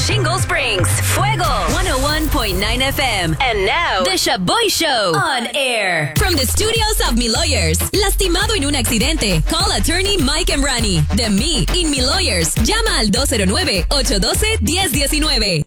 Shingle Springs, Fuego 101.9 FM. And now, The Shaboy Show on air. From the studios of Mi Lawyers. Lastimado en un accidente. Call attorney Mike Emrani. De Me in Mi Lawyers. Llama al 209-812-1019.